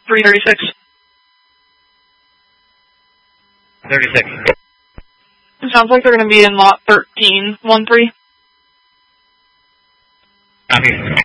336. 36. It sounds like they're going to be in lot 1313. Copy.